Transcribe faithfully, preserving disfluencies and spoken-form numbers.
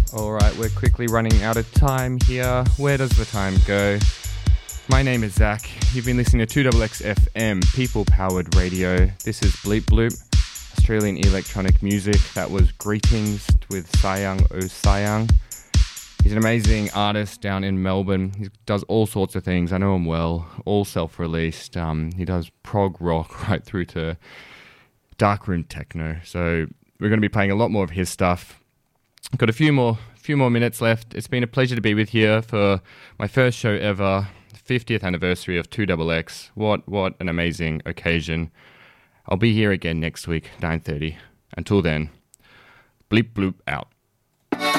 Alright, we're quickly running out of time here. Where does the time go? My name is Zach. You've been listening to two X X F M, people-powered radio. This is Bleep Bloop, Australian electronic music. That was Greetings with Sayang O Sayang. He's an amazing artist down in Melbourne. He does all sorts of things. I know him well, all self-released. Um, he does prog rock right through to darkroom techno. So we're going to be playing a lot more of his stuff. Got a few more few more minutes left. It's been a pleasure to be with you for my first show ever, fiftieth anniversary of two X X. What what an amazing occasion. I'll be here again next week, nine thirty. Until then, bleep bloop out.